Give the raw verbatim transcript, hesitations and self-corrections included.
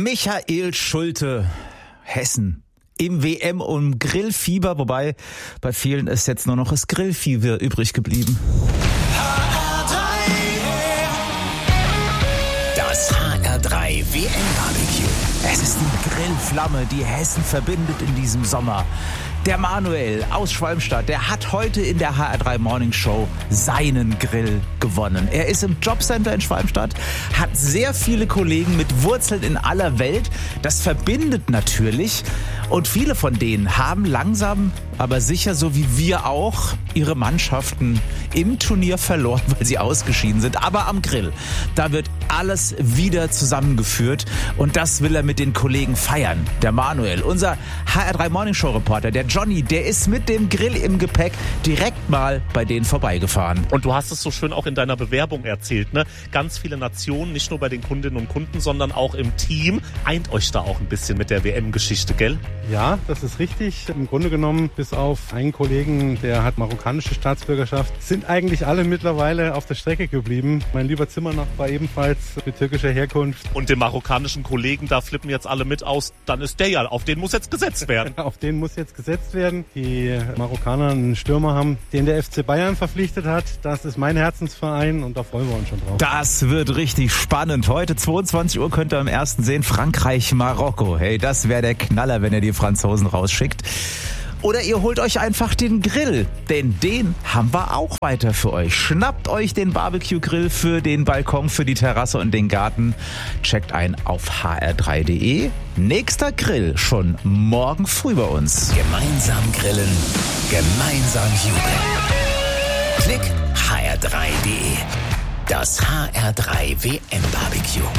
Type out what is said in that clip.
Michael Schulte, Hessen. Im W M- und Grillfieber, wobei bei vielen ist jetzt nur noch das Grillfieber übrig geblieben. Das H R drei W M-Barbecue. Es ist die Grillflamme, die Hessen verbindet in diesem Sommer. Der Manuel aus Schwalmstadt, der hat heute in der H R drei Morning Show seinen Grill gewonnen. Er ist im Jobcenter in Schwalmstadt, hat sehr viele Kollegen mit Wurzeln in aller Welt. Das verbindet natürlich. Und viele von denen haben langsam, aber sicher, so wie wir auch, ihre Mannschaften im Turnier verloren, weil sie ausgeschieden sind. Aber am Grill, da wird alles wieder zusammengeführt. Und das will er mit den Kollegen feiern. Der Manuel, unser H R drei Morning Show Reporter, der Johnny, der ist mit dem Grill im Gepäck direkt mal bei denen vorbeigefahren. Und du hast es so schön auch in deiner Bewerbung erzählt, ne? Ganz viele Nationen, nicht nur bei den Kundinnen und Kunden, sondern auch im Team. Eint euch da auch ein bisschen mit der W M-Geschichte, gell? Ja, das ist richtig. Im Grunde genommen, bis auf einen Kollegen, der hat marokkanische Staatsbürgerschaft, sind eigentlich alle mittlerweile auf der Strecke geblieben. Mein lieber Zimmernachbar ebenfalls mit türkischer Herkunft. Und den marokkanischen Kollegen, da flippen jetzt alle mit aus, dann ist der ja, auf den muss jetzt gesetzt werden. Auf den muss jetzt gesetzt werden. Die Marokkaner einen Stürmer haben, den der F C Bayern verpflichtet hat. Das ist mein Herzensverein und da freuen wir uns schon drauf. Das wird richtig spannend. Heute zweiundzwanzig Uhr könnt ihr am ersten sehen, Frankreich, Marokko. Hey, das wäre der Knaller, wenn ihr die Franzosen rausschickt. Oder ihr holt euch einfach den Grill, denn den haben wir auch weiter für euch. Schnappt euch den Barbecue-Grill für den Balkon, für die Terrasse und den Garten. Checkt ein auf h r drei punkt d e. Nächster Grill schon morgen früh bei uns. Gemeinsam grillen, gemeinsam jubeln. Klick h r drei punkt d e. Das H R drei W M-Barbecue.